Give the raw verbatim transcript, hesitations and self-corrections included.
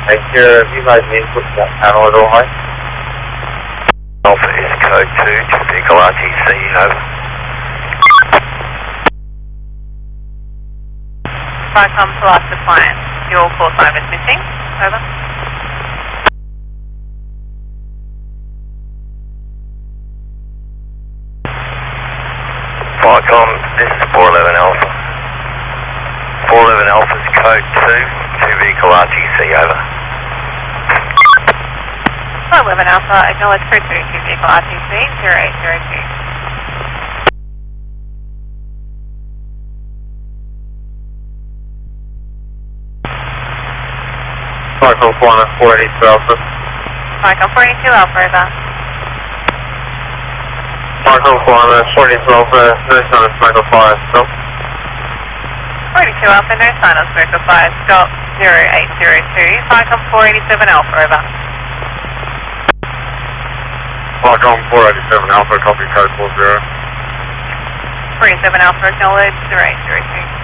Thank you. Have you guys been put that panel at all, mate? Alpha is code two, vehicle R T C, over. Vicom to last defiance. Your call sign is missing. Over. Vicom, this is four eleven Alpha. four eleven Alpha's code two, two vehicle R T C, over. four eleven Alpha, acknowledge code two, two vehicle R T C, zero eight zero two. Cycle four eighty-two Alpha. Vicom four eighty-two Alpha, over. Cycle four eighty-two Alpha, no sign of smoke or fire, stop. four eighty-two Alpha, no sign of smoke or fire, stop, zero eight zero two. Vicom four eighty-seven Alpha, over. Cycle four eighty-seven Alpha, copy code four zero. four eighty-seven Alpha, acknowledge, zero eight zero two.